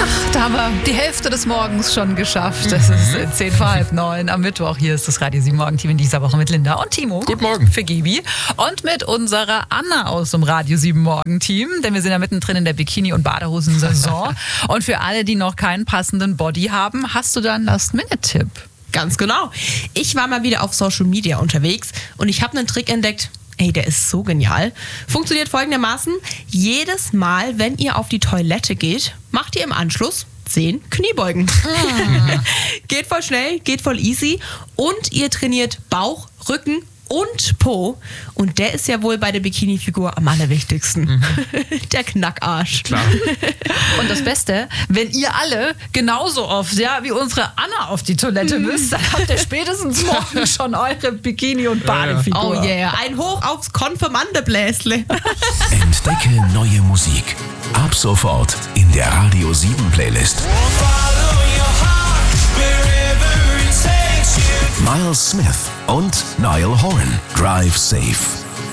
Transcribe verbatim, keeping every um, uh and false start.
Da haben wir die Hälfte des Morgens schon geschafft. Es ist zehn vor halb neun am Mittwoch. Hier ist das Radio sieben Morgen-Team in dieser Woche mit Linda und Timo. Guten Morgen. Für Gibi. Und mit unserer Anna aus dem Radio sieben Morgen-Team. Denn wir sind ja mittendrin in der Bikini- und Badehosen-Saison. Und für alle, die noch keinen passenden Body haben, hast du da einen Last-Minute-Tipp? Ganz genau. Ich war mal wieder auf Social Media unterwegs und ich habe einen Trick entdeckt. Ey, der ist so genial. Funktioniert folgendermaßen. Jedes Mal, wenn ihr auf die Toilette geht, macht ihr im Anschluss zehn Kniebeugen. Mm. Geht voll schnell, geht voll easy und ihr trainiert Bauch, Rücken und Po. Und der ist ja wohl bei der Bikini-Figur am allerwichtigsten. Mhm. Der Knackarsch. Klar. Und das Beste, wenn ihr alle genauso oft, ja, wie unsere Anna auf die Toilette müsst, dann habt ihr spätestens morgen schon eure Bikini- und Badefigur. Oh yeah, ein Hoch aufs Konfirmandebläsle. Entdecke neue Musik. Ab sofort in der Radio sieben Playlist. Miles Smith und Niall Horan. Drive Safe.